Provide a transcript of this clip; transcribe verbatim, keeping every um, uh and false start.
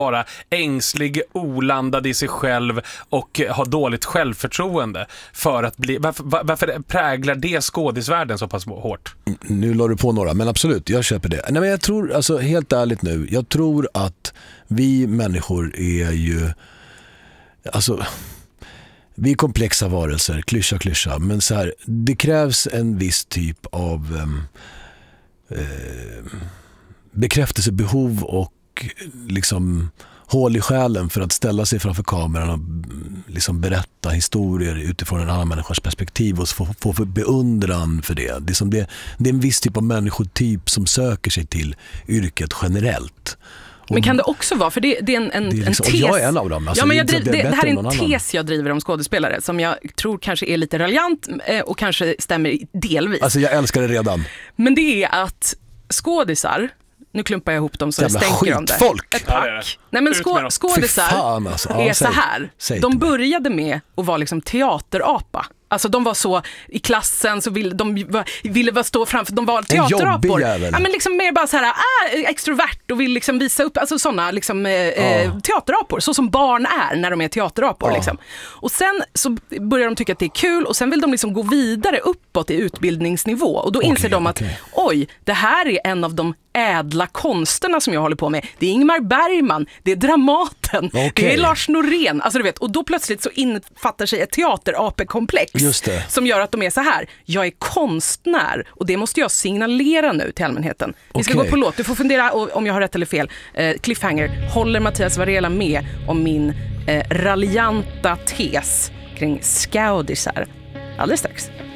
vara ängslig, olandad i sig själv och ha dåligt självförtroende för att bli, varför, varför präglar det skådisvärlden så pass hårt? Nu la du på några, men absolut, jag köper det. Nej, men jag tror, alltså helt ärligt nu, jag tror att vi människor är ju, alltså vi är komplexa varelser, klyscha, klyscha, men så här, det krävs en viss typ av um, eh, bekräftelsebehov och liksom hål i själen för att ställa sig framför kameran och liksom berätta historier utifrån en annan människas perspektiv och få, få för beundran för det. Det är, som det, det är en viss typ av människotyp som söker sig till yrket generellt. Och men kan det också vara, för det, det är en, en, det är liksom, en tes. jag är en av dem. Alltså, ja, men jag det, driv, det, det, det här är en tes annan. jag driver om skådespelare som jag tror kanske är lite raljant och kanske stämmer delvis. Alltså jag älskar det redan. Men det är att skådisar, nu klumpar jag ihop dem så jag stänker om det. Folk. Ett pack. Ja, det det. Nej, men skå, skådisar fan, alltså. ja, är säg, så här. Säg de började med att vara liksom teaterapa. Alltså de var så i klassen så ville de ville stå framför, de var teaterapor. Ja, men liksom mer bara så här ah, extrovert och vill liksom visa upp, alltså såna liksom eh, oh. teaterapor, så som barn är när de är teaterapor oh. liksom. Och sen så börjar de tycka att det är kul och sen vill de liksom gå vidare uppåt i utbildningsnivå och då okay, inser de att okay. oj, det här är en av de ädla konsterna som jag håller på med. Det är Ingmar Bergman, det är Dramaten, okay. det är Lars Norén, alltså du vet, och då plötsligt så infattar sig ett teaterapekomplex som gör att de är så här, jag är konstnär och det måste jag signalera nu till allmänheten. Vi ska okay. gå på låt, du får fundera om jag har rätt eller fel. eh, Cliffhanger, håller Mattias Varela med om min eh, raljanta tes kring skådisar? Alldeles strax.